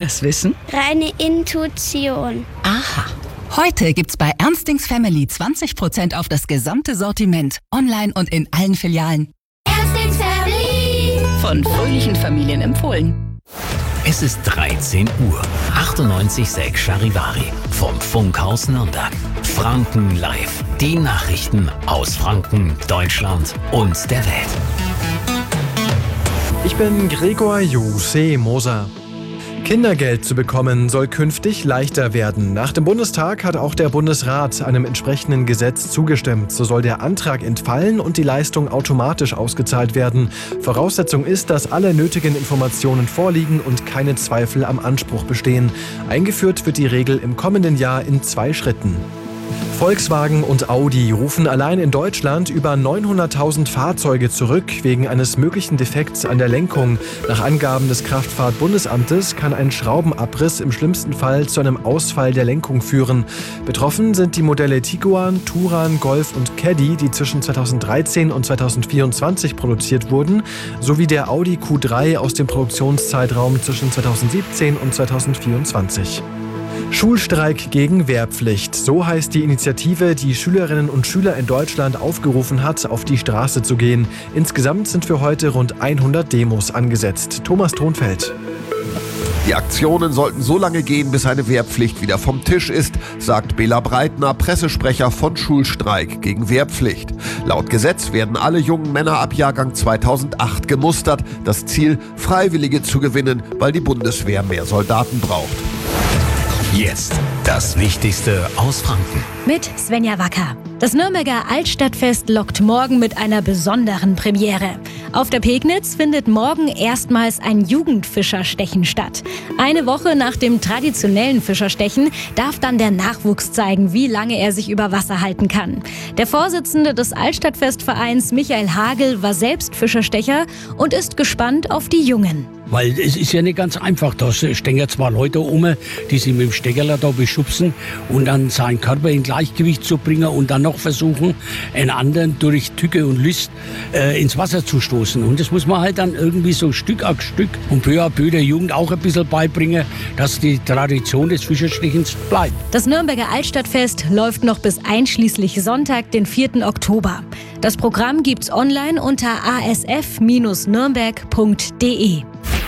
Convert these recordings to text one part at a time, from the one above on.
das wissen? Reine Intuition. Aha. Heute gibt's bei Ernstings Family 20% auf das gesamte Sortiment. Online und in allen Filialen. Ernstings Family. Von fröhlichen Familien empfohlen. Es ist 13 Uhr. 98,6 Charivari vom Funkhaus Nürnberg. Franken live. Die Nachrichten aus Franken, Deutschland und der Welt. Ich bin Gregor Jose Moser. Kindergeld zu bekommen soll künftig leichter werden. Nach dem Bundestag hat auch der Bundesrat einem entsprechenden Gesetz zugestimmt. So soll der Antrag entfallen und die Leistung automatisch ausgezahlt werden. Voraussetzung ist, dass alle nötigen Informationen vorliegen und keine Zweifel am Anspruch bestehen. Eingeführt wird die Regel im kommenden Jahr in 2 Schritten. Volkswagen und Audi rufen allein in Deutschland über 900.000 Fahrzeuge zurück wegen eines möglichen Defekts an der Lenkung. Nach Angaben des Kraftfahrtbundesamtes kann ein Schraubenabriss im schlimmsten Fall zu einem Ausfall der Lenkung führen. Betroffen sind die Modelle Tiguan, Touran, Golf und Caddy, die zwischen 2013 und 2024 produziert wurden, sowie der Audi Q3 aus dem Produktionszeitraum zwischen 2017 und 2024. Schulstreik gegen Wehrpflicht. So heißt die Initiative, die Schülerinnen und Schüler in Deutschland aufgerufen hat, auf die Straße zu gehen. Insgesamt sind für heute rund 100 Demos angesetzt. Thomas Thonfeld. Die Aktionen sollten so lange gehen, bis eine Wehrpflicht wieder vom Tisch ist, sagt Bela Breitner, Pressesprecher von Schulstreik gegen Wehrpflicht. Laut Gesetz werden alle jungen Männer ab Jahrgang 2008 gemustert. Das Ziel, Freiwillige zu gewinnen, weil die Bundeswehr mehr Soldaten braucht. Jetzt das Wichtigste aus Franken. Mit Svenja Wacker. Das Nürnberger Altstadtfest lockt morgen mit einer besonderen Premiere. Auf der Pegnitz findet morgen erstmals ein Jugendfischerstechen statt. Eine Woche nach dem traditionellen Fischerstechen darf dann der Nachwuchs zeigen, wie lange er sich über Wasser halten kann. Der Vorsitzende des Altstadtfestvereins, Michael Hagel, war selbst Fischerstecher und ist gespannt auf die Jungen. Weil es ist ja nicht ganz einfach. Da stehen ja 2 Leute um, die sich mit dem Steckerler da beschubsen und dann seinen Körper in Gleichgewicht zu bringen und dann noch versuchen, einen anderen durch Tücke und List ins Wasser zu stoßen. Und das muss man halt dann irgendwie so Stück an Stück und peu à peu der Jugend auch ein bisschen beibringen, dass die Tradition des Fischerstechens bleibt. Das Nürnberger Altstadtfest läuft noch bis einschließlich Sonntag, den 4. Oktober. Das Programm gibt's online unter asf-nürnberg.de.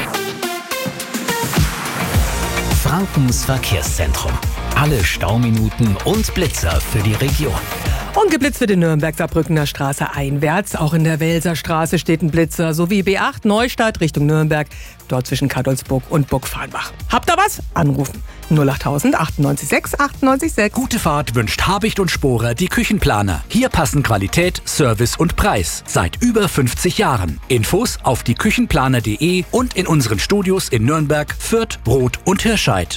Frankens Verkehrszentrum. Alle Stauminuten und Blitzer für die Region. Und geblitzt wird in Nürnberg Saarbrückener Straße einwärts. Auch in der Welser Straße steht ein Blitzer, sowie B8 Neustadt Richtung Nürnberg, dort zwischen Kadolsburg und Burgfarnbach. Habt ihr was? Anrufen. 08000 98 6 98 6. Gute Fahrt wünscht Habicht und Sporer, die Küchenplaner. Hier passen Qualität, Service und Preis. Seit über 50 Jahren. Infos auf dieküchenplaner.de und in unseren Studios in Nürnberg, Fürth, Roth und Hirscheid.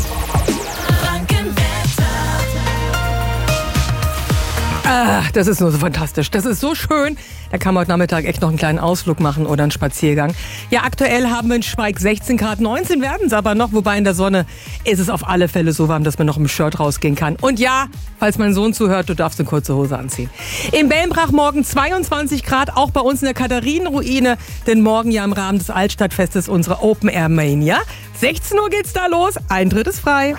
Das ist nur so fantastisch. Das ist so schön. Da kann man heute Nachmittag echt noch einen kleinen Ausflug machen oder einen Spaziergang. Ja, aktuell haben wir in Schweig 16 Grad, 19 werden es aber noch. Wobei in der Sonne ist es auf alle Fälle so warm, dass man noch im Shirt rausgehen kann. Und ja, falls mein Sohn zuhört, du darfst eine kurze Hose anziehen. In Bellenbrach morgen 22 Grad, auch bei uns in der Katharinenruine. Denn morgen ja im Rahmen des Altstadtfestes unsere Open Air Mania. 16 Uhr geht's da los, Eintritt ist frei.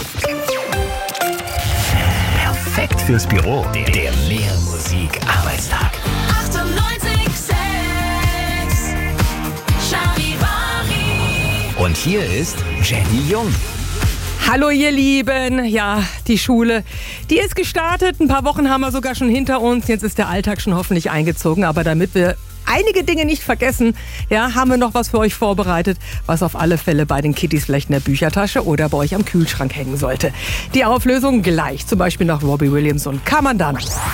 Perfekt fürs Büro. Der Mehr-Musik-Arbeitstag. 98,6 Charivari. Und hier ist Jenny Jung. Hallo ihr Lieben, ja, die Schule, die ist gestartet, ein paar Wochen haben wir sogar schon hinter uns, jetzt ist der Alltag schon hoffentlich eingezogen, aber damit wir einige Dinge nicht vergessen, ja, haben wir noch was für euch vorbereitet, was auf alle Fälle bei den Kitties vielleicht in der Büchertasche oder bei euch am Kühlschrank hängen sollte. Die Auflösung gleich, zum Beispiel nach Robbie Williams und Kann man dann.